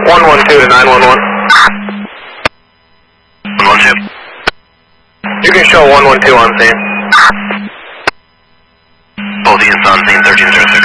112 to 911. 112. You can show 112 on scene. Both units on scene, 1306.